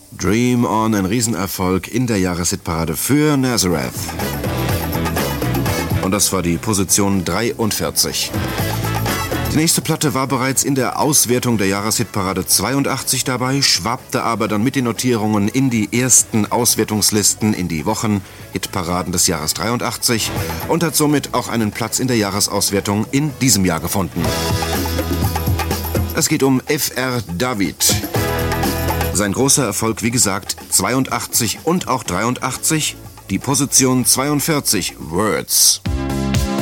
Dream On, ein Riesenerfolg in der Jahreshitparade für Nazareth. Und das war die Position 43. Die nächste Platte war bereits in der Auswertung der Jahreshitparade 82 dabei, schwappte aber dann mit den Notierungen in die ersten Auswertungslisten in die Wochen-Hitparaden des Jahres 83 und hat somit auch einen Platz in der Jahresauswertung in diesem Jahr gefunden. Es geht um Fr. David. Sein großer Erfolg, wie gesagt, 82 und auch 83, die Position 42, Words.